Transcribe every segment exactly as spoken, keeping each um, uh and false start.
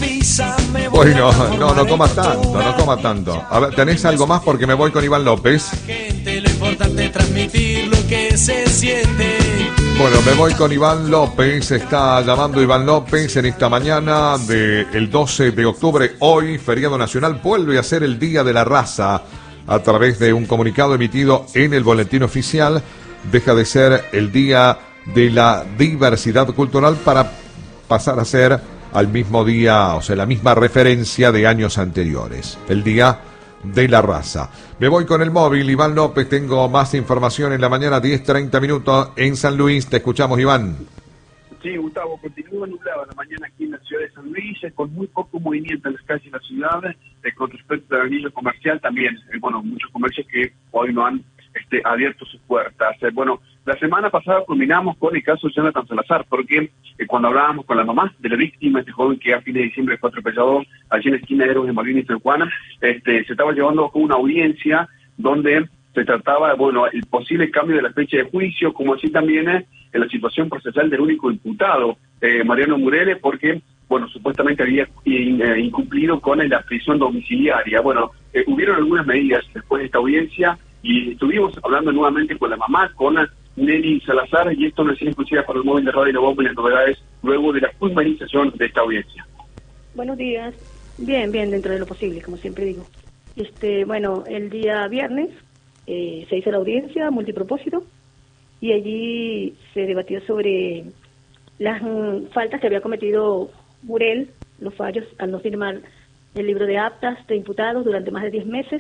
Bueno, no, no comas tanto, no comas tanto. A ver, ¿tenés algo más? Porque me voy con Iván López. Lo importante es transmitir lo que se siente. Bueno, me voy con Iván López. Está llamando Iván López en esta mañana del doce de octubre. Hoy, feriado nacional, vuelve a ser el Día de la Raza. A través de un comunicado emitido en el Boletín Oficial, deja de ser el Día de la Diversidad Cultural para pasar a ser al mismo día, o sea, la misma referencia de años anteriores, el Día de la Raza. Me voy con el móvil, Iván López, tengo más información en la mañana, diez treinta minutos en San Luis. Te escuchamos, Iván. Sí, Gustavo, continúa nublado la mañana aquí en la ciudad de San Luis, con muy poco movimiento en las calles de la ciudad. Eh, con respecto al anillo comercial también, eh, bueno, muchos comercios que hoy no han este, abierto sus puertas. Eh, bueno, la semana pasada culminamos con el caso de Jonathan Salazar, porque eh, cuando hablábamos con la mamá de la víctima, este joven que a fines de diciembre fue atropellado allí en la esquina de Héroes de Malvin y San Juan, este, se estaba llevando con una audiencia donde se trataba, bueno, el posible cambio de la fecha de juicio, como así también eh, en la situación procesal del único imputado, eh, Mariano Murele, porque, bueno, supuestamente había in, eh, incumplido con la prisión domiciliaria. Bueno, eh, hubieron algunas medidas después de esta audiencia y estuvimos hablando nuevamente con la mamá, con Nelly Salazar, y esto nos es exclusiva para el móvil de Radio La Bomba y las novedades luego de la humanización de esta audiencia. Buenos días. Bien, bien, dentro de lo posible, como siempre digo. Este, bueno, el día viernes eh, se hizo la audiencia multipropósito y allí se debatió sobre las mm, faltas que había cometido Murel, los fallos al no firmar el libro de actas de imputados durante más de diez meses.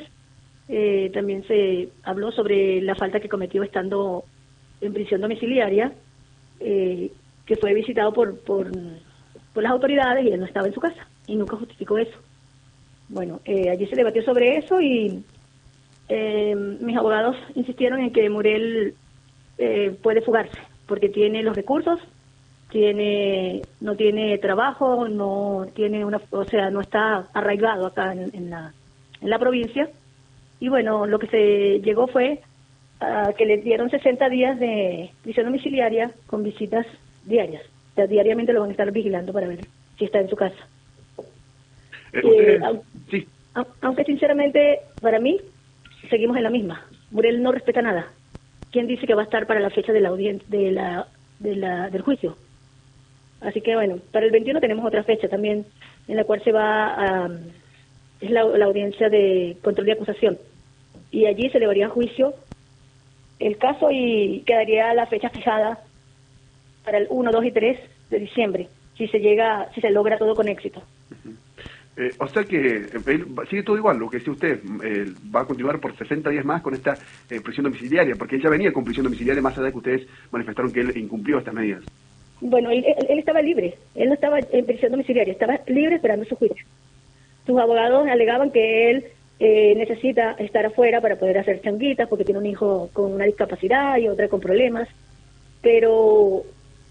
Eh, también se habló sobre la falta que cometió estando en prisión domiciliaria, eh, que fue visitado por, por, por las autoridades y él no estaba en su casa y nunca justificó eso. Bueno, eh, allí se debatió sobre eso y eh, mis abogados insistieron en que Murel eh, puede fugarse porque tiene los recursos, tiene no tiene trabajo, no tiene una, o sea, no está arraigado acá en, en la en la provincia. Y bueno, lo que se llegó fue a que le dieron sesenta días de prisión domiciliaria con visitas diarias. O sea, diariamente lo van a estar vigilando para ver si está en su casa. Eh, usted, eh, sí. Aunque sinceramente, para mí, seguimos en la misma. Murel no respeta nada. ¿Quién dice que va a estar para la fecha de la audiencia, de la, de la, del juicio? Así que bueno, para el veintiuno tenemos otra fecha también, en la cual se va a... es la, la audiencia de control de acusación. Y allí se llevaría a juicio el caso y quedaría la fecha fijada para el uno, dos y tres de diciembre, si se llega, si se logra todo con éxito. Uh-huh. Eh, o sea que él, sigue todo igual, lo que decía usted, eh, va a continuar por sesenta días más con esta eh, prisión domiciliaria, porque él ya venía con prisión domiciliaria más allá de que ustedes manifestaron que él incumplió estas medidas. Bueno, él, él, él estaba libre, él no estaba en prisión domiciliaria, estaba libre esperando su juicio. Sus abogados alegaban que él eh, necesita estar afuera para poder hacer changuitas porque tiene un hijo con una discapacidad y otra con problemas, pero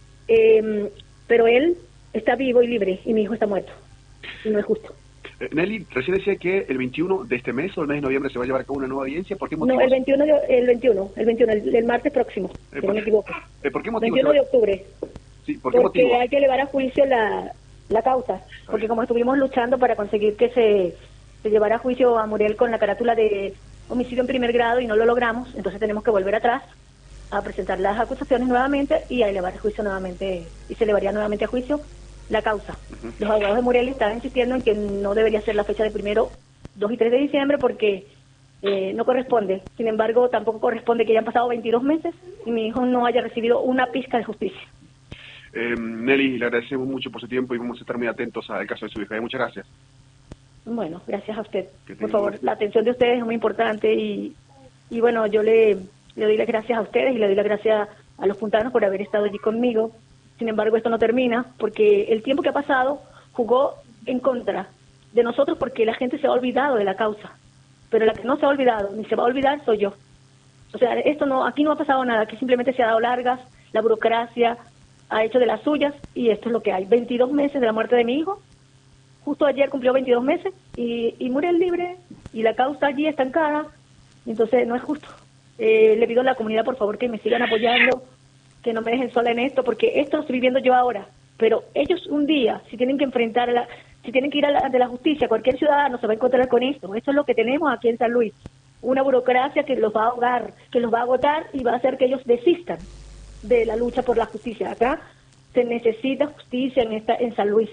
eh, pero él está vivo y libre y mi hijo está muerto y no es justo. Eh, Nelly, recién decía que el veintiuno de este mes o el mes de noviembre se va a llevar a cabo una nueva audiencia. ¿Por qué motivo? No, el veintiuno, de, el veintiuno, el veintiuno, el, el martes próximo, eh, si no me equivoco. Eh, ¿Por qué motivo? veintiuno de octubre. Sí, ¿por qué porque motivo? Hay que elevar a juicio la, la causa, porque como estuvimos luchando para conseguir que se, se llevara a juicio a Murel con la carátula de homicidio en primer grado y no lo logramos, entonces tenemos que volver atrás a presentar las acusaciones nuevamente y a elevar a juicio nuevamente, y se elevaría nuevamente a juicio la causa. Uh-huh. Los abogados de Murel estaban insistiendo en que no debería ser la fecha de primero, dos y tres de diciembre porque eh, no corresponde. Sin embargo, tampoco corresponde que ya han pasado veintidós meses y mi hijo no haya recibido una pizca de justicia. Eh, Nelly, le agradecemos mucho por su tiempo y vamos a estar muy atentos al caso de su hija. Muchas gracias. Bueno, gracias a usted. Por favor, la atención de ustedes es muy importante y, y bueno, yo le, le doy las gracias a ustedes y le doy las gracias a los puntanos por haber estado allí conmigo. Sin embargo, esto no termina porque el tiempo que ha pasado jugó en contra de nosotros porque la gente se ha olvidado de la causa. Pero la que no se ha olvidado ni se va a olvidar soy yo. O sea, esto no, aquí no ha pasado nada, aquí simplemente se ha dado largas, la burocracia ha hecho de las suyas y esto es lo que hay. veintidós meses de la muerte de mi hijo, justo ayer cumplió veintidós meses y, y Murel libre y la causa allí estancada, entonces no es justo. Eh, le pido a la comunidad por favor que me sigan apoyando, que no me dejen sola en esto, porque esto lo estoy viviendo yo ahora, pero ellos un día, si tienen que enfrentar la, Si tienen que ir a la, de la justicia, cualquier ciudadano se va a encontrar con esto. Esto es lo que tenemos aquí en San Luis. Una burocracia que los va a ahogar, que los va a agotar y va a hacer que ellos desistan de la lucha por la justicia. Acá se necesita justicia en esta en San Luis.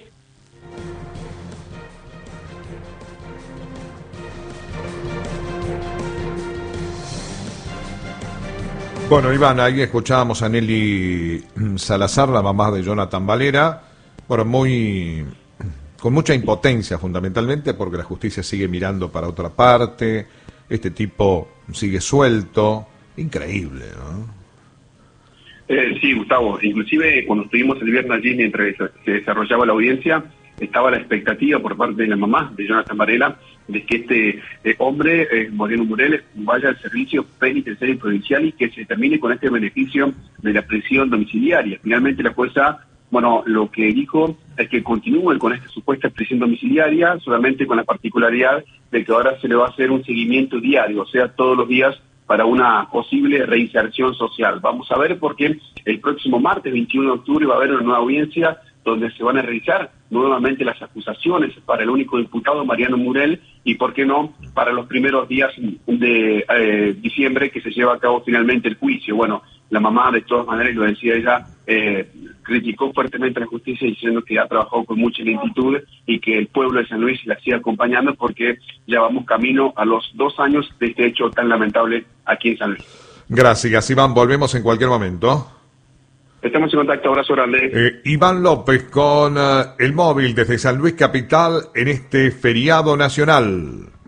Bueno, Iván, ahí escuchábamos a Nelly Salazar, la mamá de Jonathan Valera, bueno, muy con mucha impotencia fundamentalmente porque la justicia sigue mirando para otra parte, este tipo sigue suelto, increíble, ¿no? Eh, sí, Gustavo, inclusive cuando estuvimos el viernes allí mientras se desarrollaba la audiencia, estaba la expectativa por parte de la mamá de Jonathan Varela de que este eh, hombre, eh, Moreno Morel, vaya al servicio penitenciario provincial y que se termine con este beneficio de la prisión domiciliaria. Finalmente la jueza, bueno, lo que dijo es que continúen con esta supuesta prisión domiciliaria, solamente con la particularidad de que ahora se le va a hacer un seguimiento diario, o sea, todos los días para una posible reinserción social. Vamos a ver porque el próximo martes, veintiuno de octubre, va a haber una nueva audiencia donde se van a realizar nuevamente las acusaciones para el único imputado, Mariano Morel, y por qué no, para los primeros días de eh, diciembre que se lleva a cabo finalmente el juicio. Bueno, la mamá, de todas maneras, lo decía ella, eh, criticó fuertemente a la justicia diciendo que ha trabajado con mucha lentitud y que el pueblo de San Luis la sigue acompañando porque ya vamos camino a los dos años de este hecho tan lamentable aquí en San Luis. Gracias, Iván. Volvemos en cualquier momento. Estamos en contacto, abrazo grande. Eh, Iván López con uh, el móvil desde San Luis Capital en este feriado nacional.